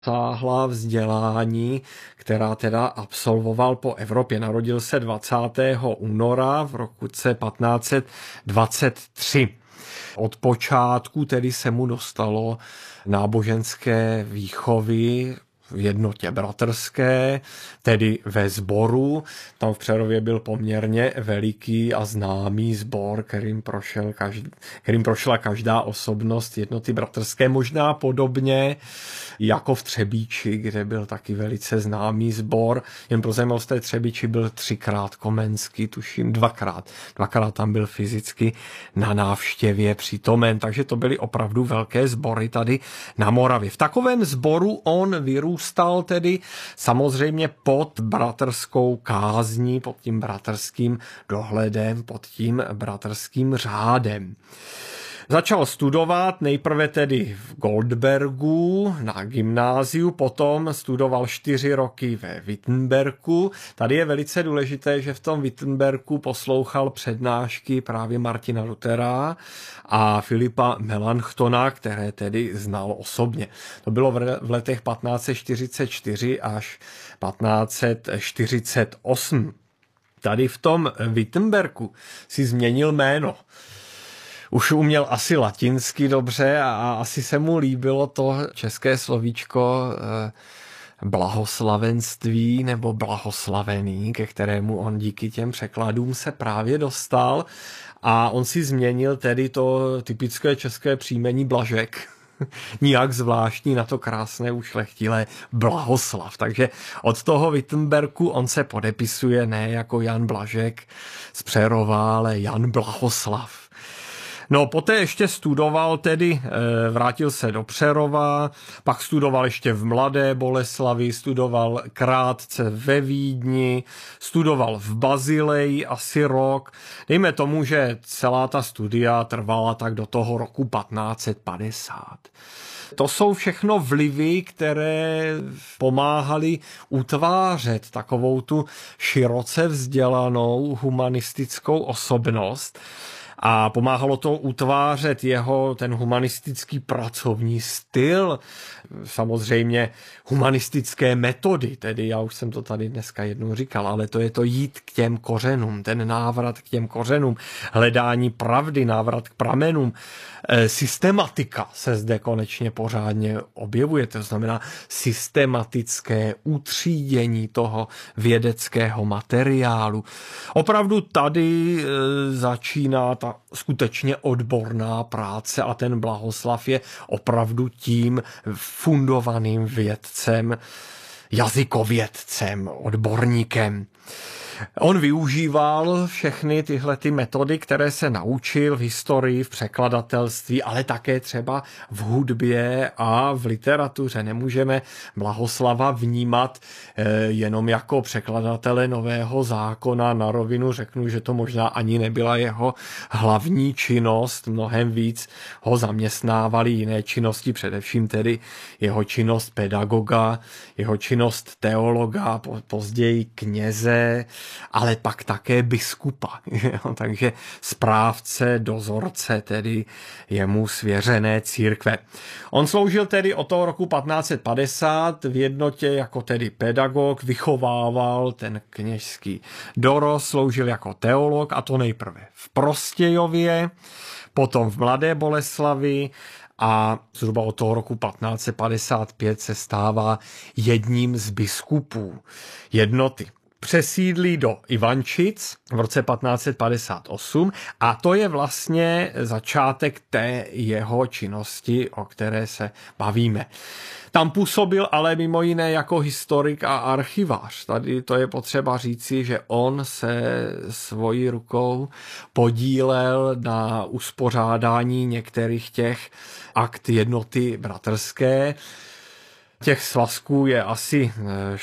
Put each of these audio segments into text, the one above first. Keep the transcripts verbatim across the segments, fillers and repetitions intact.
sáhlá vzdělání, která teda absolvoval po Evropě. Narodil se dvacátého února v roce patnáct set dvacet tři. Od počátku tedy se mu dostalo náboženské výchovy v jednotě bratrské, tedy ve sboru. Tam v Přerově byl poměrně veliký a známý sbor, kterým, prošel každý, kterým prošla každá osobnost jednoty bratrské, možná podobně jako v Třebíči, kde byl taky velice známý sbor. Jen pro zajímavost, té Třebíči byl třikrát Komenský, tuším dvakrát. Dvakrát tam byl fyzicky na návštěvě přítomen, takže to byly opravdu velké sbory tady na Moravě. V takovém sboru on vyrůstal tedy samozřejmě pod bratrskou kázní, pod tím bratrským dohledem, pod tím bratrským řádem. Začal studovat nejprve tedy v Goldbergu na gymnáziu, potom studoval čtyři roky ve Wittenbergu. Tady je velice důležité, že v tom Wittenbergu poslouchal přednášky právě Martina Luthera a Filipa Melanchtona, které tedy znal osobně. To bylo v letech patnáct set čtyřicet čtyři až patnáct set čtyřicet osm. Tady v tom Wittenbergu si změnil jméno. Už uměl asi latinsky dobře a asi se mu líbilo to české slovíčko blahoslavenství nebo blahoslavený, ke kterému on díky těm překladům se právě dostal, a on si změnil tedy to typické české příjmení Blažek. Nijak zvláštní na to krásné ušlechtilé Blahoslav. Takže od toho Wittenbergu on se podepisuje ne jako Jan Blažek z Přerova, ale Jan Blahoslav. No, poté ještě studoval tedy, vrátil se do Přerova, pak studoval ještě v Mladé Boleslavi, studoval krátce ve Vídni, studoval v Bazileji asi rok. Dejme tomu, že celá ta studia trvala tak do toho roku patnáct set padesát. To jsou všechno vlivy, které pomáhaly utvářet takovou tu široce vzdělanou humanistickou osobnost. A pomáhalo to utvářet jeho ten humanistický pracovní styl, samozřejmě humanistické metody, tedy já už jsem to tady dneska jednou říkal, ale to je to jít k těm kořenům, ten návrat k těm kořenům, hledání pravdy, návrat k pramenům. Systematika se zde konečně pořádně objevuje, to znamená systematické utřídění toho vědeckého materiálu. Opravdu tady začíná ta skutečně odborná práce a ten Blahoslav je opravdu tím fundovaným vědcem, jazykovědcem, odborníkem. On využíval všechny tyhle ty metody, které se naučil v historii, v překladatelství, ale také třeba v hudbě a v literatuře. Nemůžeme Blahoslava vnímat jenom jako překladatele Nového zákona. Na rovinu řeknu, že to možná ani nebyla jeho hlavní činnost. Mnohem víc ho zaměstnávaly jiné činnosti, především tedy jeho činnost pedagoga, jeho činnost teologa, později kněze, ale pak také biskupa, takže správce, dozorce, tedy jemu svěřené církve. On sloužil tedy od toho roku patnáct set padesát v jednotě jako tedy pedagog, vychovával ten kněžský dorost, sloužil jako teolog, a to nejprve v Prostějově, potom v Mladé Boleslavi, a zhruba od toho roku patnáct set padesát pět se stává jedním z biskupů jednoty. Přesídlí do Ivančic v roce patnáct set padesát osm a to je vlastně začátek té jeho činnosti, o které se bavíme. Tam působil ale mimo jiné jako historik a archivář. Tady to je potřeba říci, že on se svojí rukou podílel na uspořádání některých těch akt jednoty bratrské. Těch svazků je asi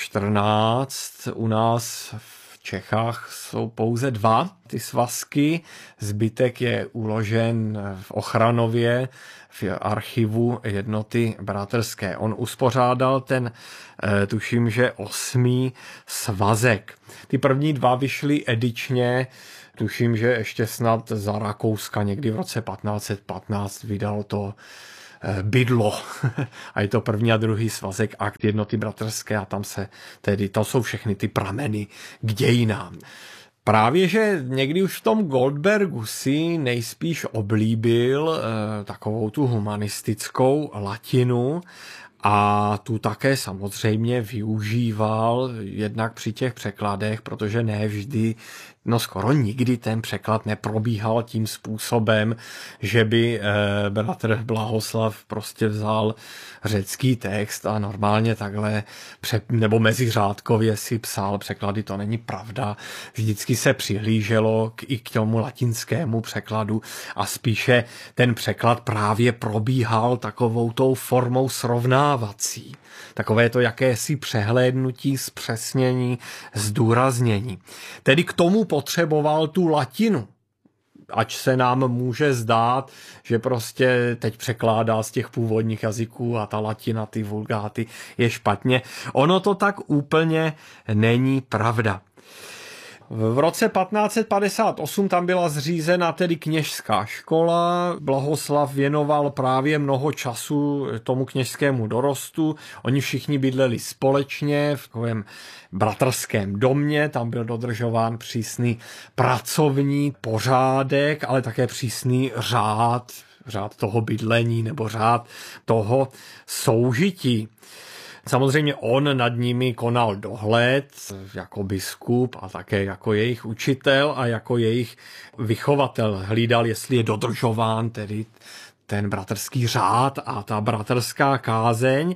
čtrnáct, u nás v Čechách jsou pouze dva ty svazky, zbytek je uložen v Ochranově, v archivu jednoty bratrské. On uspořádal ten, tuším, že osmý svazek. Ty první dva vyšly edičně, tuším, že ještě snad za Rakouska někdy v roce patnáct set patnáct vydal to bydlo. A je to první a druhý svazek, akt jednoty bratrské a tam se tedy, to jsou všechny ty prameny k dějinám. Právě, že někdy už v tom Goldbergu si nejspíš oblíbil eh, takovou tu humanistickou latinu a tu také samozřejmě využíval jednak při těch překladech, protože ne vždy, no skoro nikdy ten překlad neprobíhal tím způsobem, že by eh, bratr Blahoslav prostě vzal řecký text a normálně takhle pře- nebo meziřádkově si psal překlady, to není pravda. Vždycky se přihlíželo k, i k tomu latinskému překladu a spíše ten překlad právě probíhal takovou tou formou srovnávací. Takové to jakési přehlédnutí, zpřesnění, zdůraznění. Tedy k tomu potřeboval tu latinu. Ač se nám může zdát, že prostě teď překládá z těch původních jazyků a ta latina, ty vulgáty je špatně. Ono to tak úplně není pravda. V roce patnáct set padesát osm tam byla zřízena tedy kněžská škola. Blahoslav věnoval právě mnoho času tomu kněžskému dorostu. Oni všichni bydleli společně v takovém bratrském domě. Tam byl dodržován přísný pracovní pořádek, ale také přísný řád, řád toho bydlení nebo řád toho soužití. Samozřejmě on nad nimi konal dohled jako biskup a také jako jejich učitel a jako jejich vychovatel. Hlídal, jestli je dodržován tedy ten bratrský řád a ta bratrská kázeň.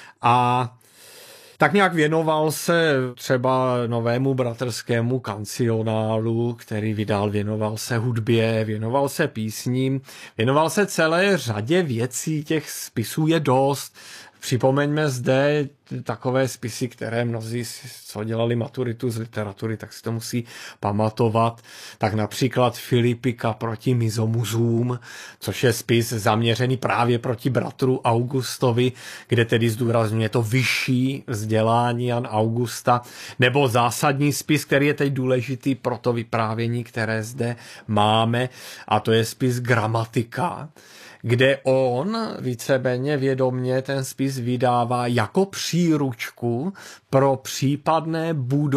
A tak nějak věnoval se třeba novému bratrskému kancionálu, který vydal, věnoval se hudbě, věnoval se písním, věnoval se celé řadě věcí, těch spisů je dost. Připomeňme zde takové spisy, které mnozí, co dělali maturitu z literatury, tak si to musí pamatovat. Tak například Filipika proti mizomuzům, což je spis zaměřený právě proti bratru Augustovi, kde tedy zdůrazňuje to vyšší vzdělání Jan Augusta, nebo zásadní spis, který je teď důležitý pro to vyprávění, které zde máme, a to je spis Gramatika, kde on víceméně vědomně ten spis vydává jako příručku pro případné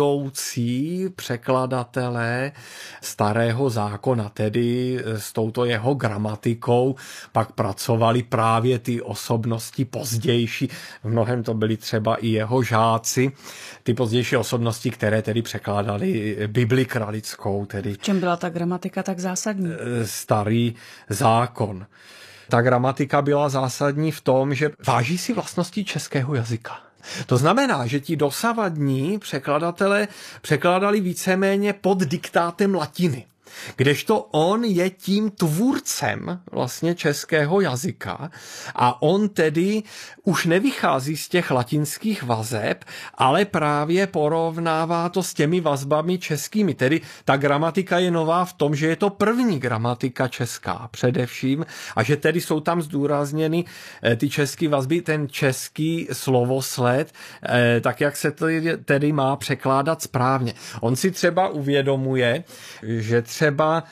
budoucí překladatele starého zákona, tedy s touto jeho gramatikou pak pracovali právě ty osobnosti pozdější, v mnohem to byly třeba i jeho žáci, ty pozdější osobnosti, které tedy překládali Bibli kralickou. Tedy v čem byla ta gramatika tak zásadní? Starý zákon. Ta gramatika byla zásadní v tom, že váží si vlastnosti českého jazyka. To znamená, že ti dosavadní překladatelé překládali víceméně pod diktátem latiny. Kdežto on je tím tvůrcem vlastně českého jazyka a on tedy už nevychází z těch latinských vazeb, ale právě porovnává to s těmi vazbami českými. Tedy ta gramatika je nová v tom, že je to první gramatika česká především a že tedy jsou tam zdůrazněny ty české vazby, ten český slovosled, tak jak se tedy má překládat správně. On si třeba uvědomuje, že třeba Třeba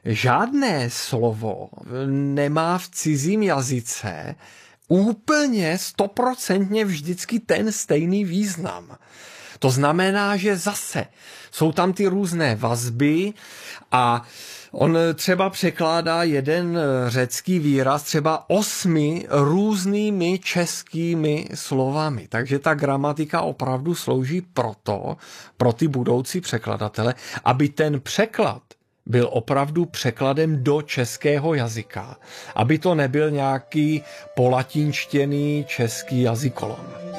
žádné slovo nemá v cizím jazyce úplně stoprocentně vždycky ten stejný význam. To znamená, že zase jsou tam ty různé vazby a on třeba překládá jeden řecký výraz třeba osmi různými českými slovami. Takže ta gramatika opravdu slouží proto, pro ty budoucí překladatele, aby ten překlad byl opravdu překladem do českého jazyka, aby to nebyl nějaký polatinštěný český jazykolom.